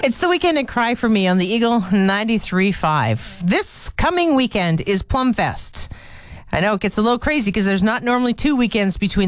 It's the weekend at Cry for Me on the Eagle 93.5. This coming weekend is Plum Fest. I know it gets a little crazy because there's not normally 2 weekends between